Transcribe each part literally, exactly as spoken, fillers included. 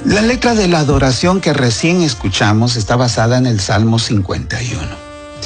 La letra de la adoración que recién escuchamos está basada en el Salmo cincuenta y uno.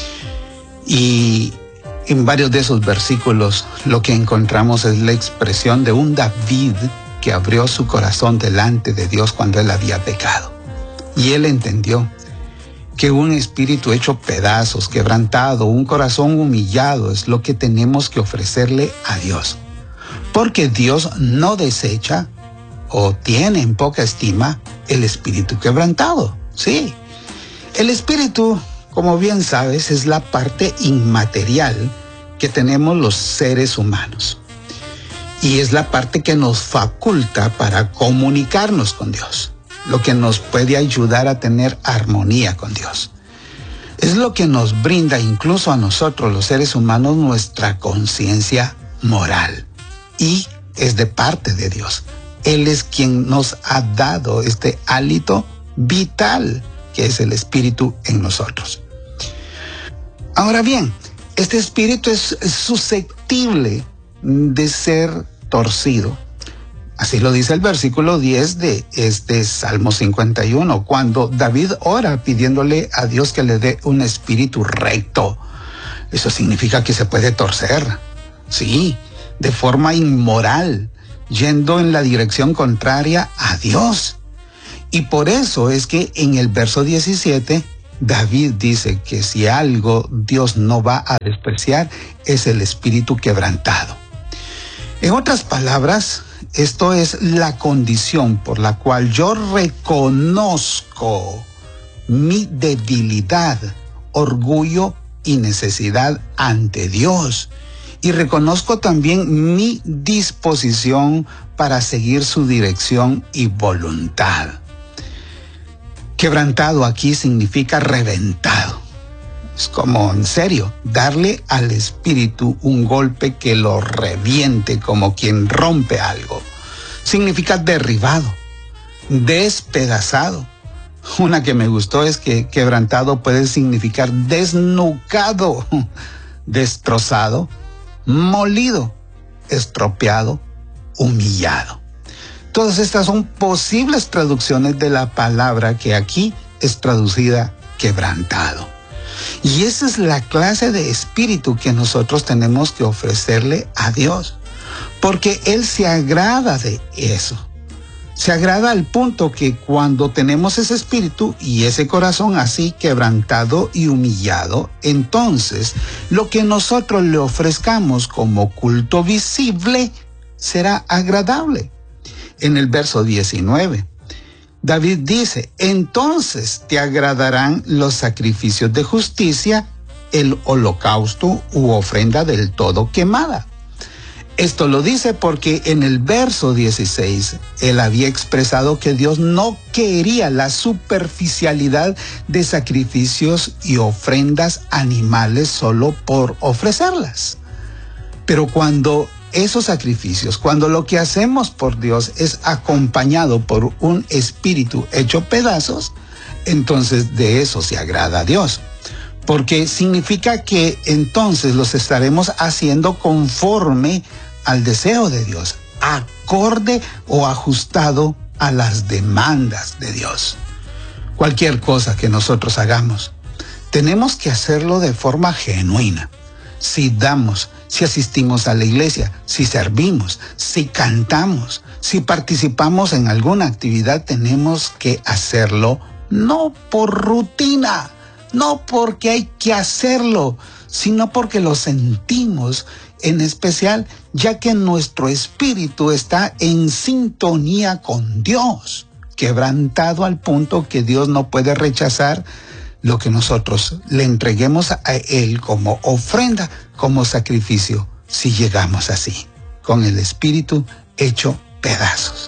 Y en varios de esos versículos lo que encontramos es la expresión de un David que abrió su corazón delante de Dios cuando él había pecado. Y él entendió que un espíritu hecho pedazos, quebrantado, un corazón humillado es lo que tenemos que ofrecerle a Dios. Porque Dios no desecha o tiene en poca estima el espíritu quebrantado. Sí, el espíritu, como bien sabes, es la parte inmaterial que tenemos los seres humanos. Y es la parte que nos faculta para comunicarnos con Dios, lo que nos puede ayudar a tener armonía con Dios. Es lo que nos brinda incluso a nosotros los seres humanos nuestra conciencia moral. Y es de parte de Dios. Él es quien nos ha dado este hálito vital que es el espíritu en nosotros. Ahora bien, este espíritu es susceptible de ser torcido. Así lo dice el versículo diez de este Salmo cincuenta y uno, cuando David ora pidiéndole a Dios que le dé un espíritu recto. Eso significa que se puede torcer, sí, de forma inmoral, yendo en la dirección contraria a Dios. Y por eso es que en el verso diecisiete, David dice que si algo Dios no va a despreciar es el espíritu quebrantado. En otras palabras, esto es la condición por la cual yo reconozco mi debilidad, orgullo y necesidad ante Dios. Y reconozco también mi disposición para seguir su dirección y voluntad. Quebrantado aquí significa reventado. Es como, en serio, darle al espíritu un golpe que lo reviente como quien rompe algo. Significa derribado, despedazado. Una que me gustó es que quebrantado puede significar desnucado, destrozado, molido, estropeado, humillado. Todas estas son posibles traducciones de la palabra que aquí es traducida quebrantado. Y esa es la clase de espíritu que nosotros tenemos que ofrecerle a Dios, porque Él se agrada de eso. Se agrada al punto que cuando tenemos ese espíritu y ese corazón así quebrantado y humillado, entonces lo que nosotros le ofrezcamos como culto visible será agradable. En el verso diecinueve, David dice, entonces te agradarán los sacrificios de justicia, el holocausto u ofrenda del todo quemada. Esto lo dice porque en el verso dieciséis, él había expresado que Dios no quería la superficialidad de sacrificios y ofrendas animales solo por ofrecerlas. Pero cuando esos sacrificios, cuando lo que hacemos por Dios es acompañado por un espíritu hecho pedazos, entonces de eso se agrada a Dios. Porque significa que entonces los estaremos haciendo conforme al deseo de Dios, acorde o ajustado a las demandas de Dios. Cualquier cosa que nosotros hagamos, tenemos que hacerlo de forma genuina. Si damos, si asistimos a la iglesia, si servimos, si cantamos, si participamos en alguna actividad, tenemos que hacerlo no por rutina, no porque hay que hacerlo, sino porque lo sentimos, en especial ya que nuestro espíritu está en sintonía con Dios, quebrantado al punto que Dios no puede rechazar lo que nosotros le entreguemos a Él como ofrenda, como sacrificio, si llegamos así, con el espíritu hecho pedazos.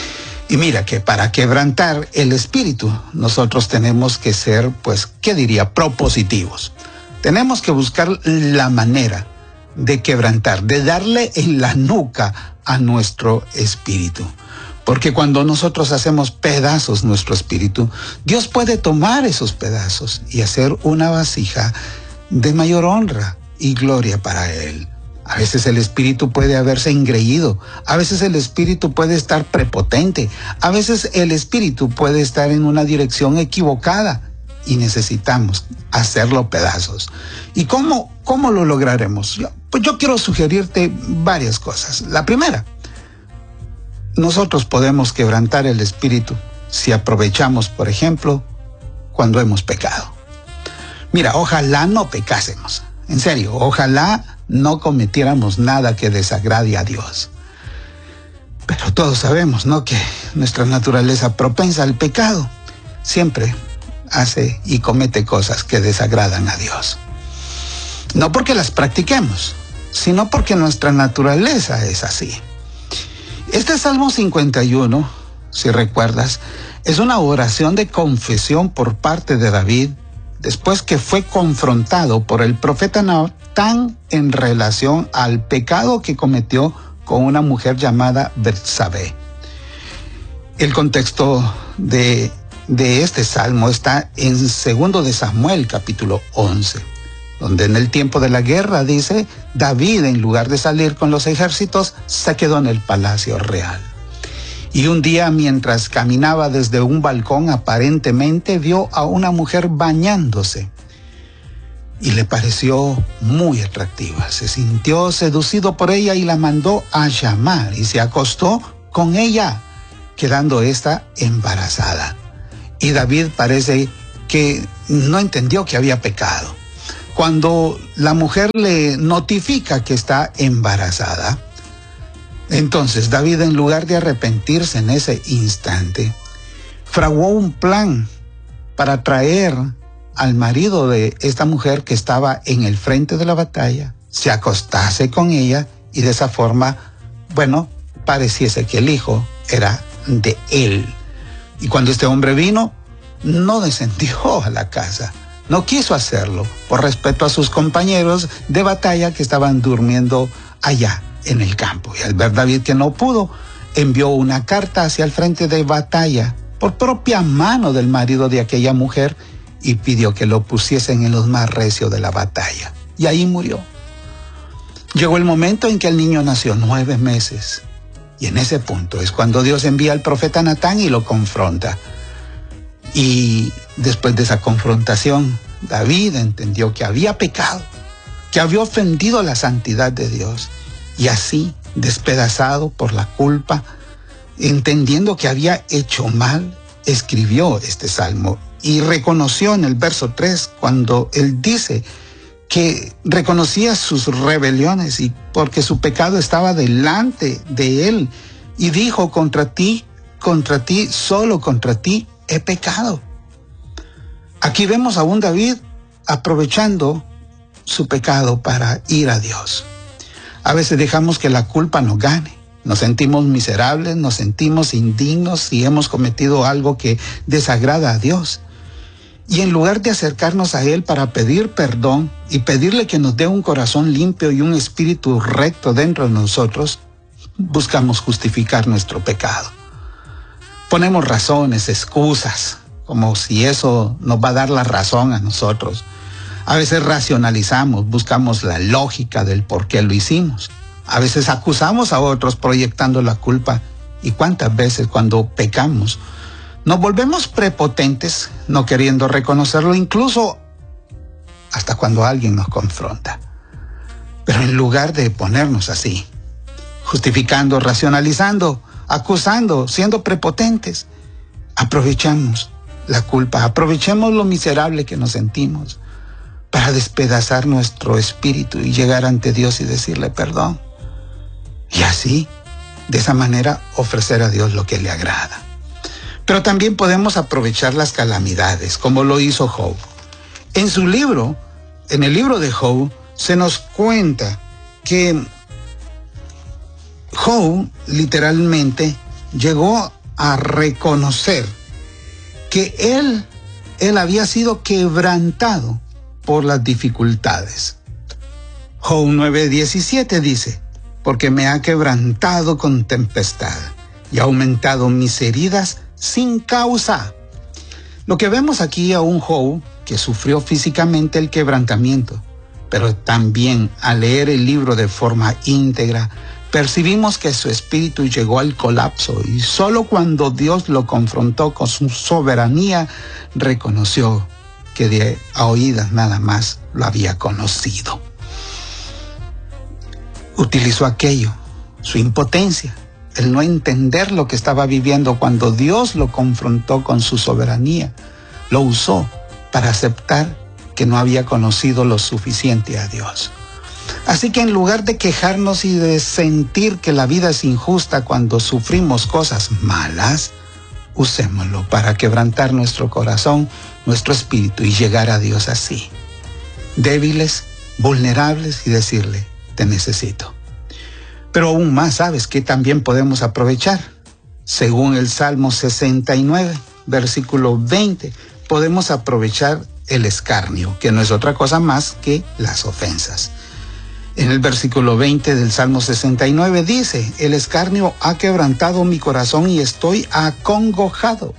Y mira que para quebrantar el espíritu, nosotros tenemos que ser, pues, ¿qué diría? Propositivos. Tenemos que buscar la manera de quebrantar, de darle en la nuca a nuestro espíritu. Porque cuando nosotros hacemos pedazos nuestro espíritu, Dios puede tomar esos pedazos y hacer una vasija de mayor honra y gloria para Él. A veces el espíritu puede haberse engreído, a veces el espíritu puede estar prepotente, a veces el espíritu puede estar en una dirección equivocada y necesitamos hacerlo pedazos. ¿Y cómo, cómo lo lograremos? Yo, pues yo quiero sugerirte varias cosas. La primera, nosotros podemos quebrantar el espíritu si aprovechamos, por ejemplo, cuando hemos pecado. Mira, ojalá no pecásemos. En serio, ojalá no cometiéramos nada que desagrade a Dios. Pero todos sabemos, ¿no?, que nuestra naturaleza propensa al pecado siempre hace y comete cosas que desagradan a Dios. No porque las practiquemos, sino porque nuestra naturaleza es así. Este Salmo cincuenta y uno, si recuerdas, es una oración de confesión por parte de David después que fue confrontado por el profeta Natán en relación al pecado que cometió con una mujer llamada Betsabé. El contexto de, de este salmo está en segundo de Samuel, capítulo once, donde en el tiempo de la guerra, dice, David, en lugar de salir con los ejércitos, se quedó en el palacio real. Y un día, mientras caminaba desde un balcón, aparentemente vio a una mujer bañándose y le pareció muy atractiva. Se sintió seducido por ella y la mandó a llamar y se acostó con ella, quedando ésta embarazada. Y David parece que no entendió que había pecado. Cuando la mujer le notifica que está embarazada, entonces David, en lugar de arrepentirse en ese instante, fraguó un plan para traer al marido de esta mujer que estaba en el frente de la batalla, se acostase con ella y de esa forma, bueno, pareciese que el hijo era de él. Y cuando este hombre vino, no descendió a la casa, no quiso hacerlo por respeto a sus compañeros de batalla que estaban durmiendo allá en el campo. Y al ver David que no pudo, envió una carta hacia el frente de batalla por propia mano del marido de aquella mujer y pidió que lo pusiesen en los más recios de la batalla. Y ahí murió. Llegó el momento en que el niño nació, nueve meses. Y en ese punto es cuando Dios envía al profeta Natán y lo confronta. Y después de esa confrontación, David entendió que había pecado, que había ofendido la santidad de Dios. Y así, despedazado por la culpa, entendiendo que había hecho mal, escribió este salmo y reconoció en el verso tres, cuando él dice que reconocía sus rebeliones y porque su pecado estaba delante de él, y dijo: contra ti, contra ti, solo contra ti he pecado. Aquí vemos a un David aprovechando su pecado para ir a Dios. A veces dejamos que la culpa nos gane. Nos sentimos miserables, nos sentimos indignos si hemos cometido algo que desagrada a Dios. Y en lugar de acercarnos a Él para pedir perdón y pedirle que nos dé un corazón limpio y un espíritu recto dentro de nosotros, buscamos justificar nuestro pecado. Ponemos razones, excusas, como si eso nos va a dar la razón a nosotros. A veces racionalizamos, buscamos la lógica del por qué lo hicimos. A veces acusamos a otros proyectando la culpa. ¿Y cuántas veces cuando pecamos nos volvemos prepotentes, no queriendo reconocerlo, incluso hasta cuando alguien nos confronta? Pero en lugar de ponernos así, justificando, racionalizando, acusando, siendo prepotentes, aprovechamos la culpa, aprovechemos lo miserable que nos sentimos para despedazar nuestro espíritu y llegar ante Dios y decirle perdón. Y así, de esa manera, ofrecer a Dios lo que le agrada. Pero también podemos aprovechar las calamidades, como lo hizo Job. En su libro, en el libro de Job, se nos cuenta que Job literalmente llegó a reconocer que él, él había sido quebrantado por las dificultades. Job nueve diecisiete dice: porque me ha quebrantado con tempestad y ha aumentado mis heridas sin causa. Lo que vemos aquí a un Job que sufrió físicamente el quebrantamiento, pero también al leer el libro de forma íntegra, percibimos que su espíritu llegó al colapso y solo cuando Dios lo confrontó con su soberanía, reconoció que de a oídas nada más lo había conocido. Utilizó aquello, su impotencia, el no entender lo que estaba viviendo cuando Dios lo confrontó con su soberanía, lo usó para aceptar que no había conocido lo suficiente a Dios. Así que en lugar de quejarnos y de sentir que la vida es injusta cuando sufrimos cosas malas, usémoslo para quebrantar nuestro corazón, nuestro espíritu y llegar a Dios así, débiles, vulnerables y decirle, te necesito. Pero aún más, ¿sabes qué también podemos aprovechar? Según el Salmo sesenta y nueve, versículo veinte, podemos aprovechar el escarnio, que no es otra cosa más que las ofensas. En el versículo veinte del Salmo sesenta y nueve dice, el escarnio ha quebrantado mi corazón y estoy acongojado.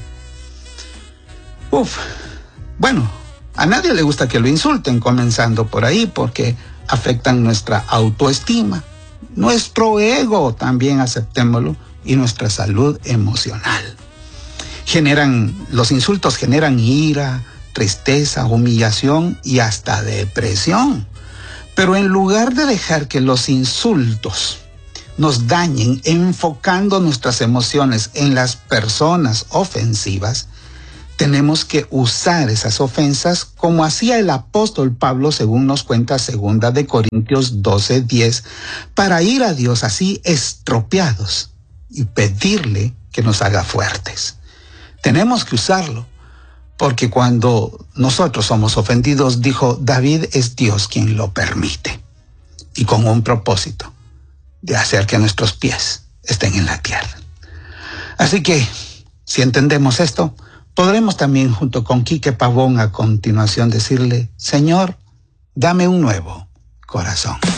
Uf, bueno, a nadie le gusta que lo insulten, comenzando por ahí, porque afectan nuestra autoestima, nuestro ego, también aceptémoslo, y nuestra salud emocional. Generan, los insultos generan ira, tristeza, humillación y hasta depresión. Pero en lugar de dejar que los insultos nos dañen enfocando nuestras emociones en las personas ofensivas, tenemos que usar esas ofensas como hacía el apóstol Pablo, según nos cuenta segunda de Corintios doce diez, para ir a Dios así estropeados y pedirle que nos haga fuertes. Tenemos que usarlo, porque cuando nosotros somos ofendidos, dijo David, es Dios quien lo permite, y con un propósito de hacer que nuestros pies estén en la tierra. Así que, si entendemos esto, podremos también junto con Quique Pavón a continuación decirle, Señor, dame un nuevo corazón.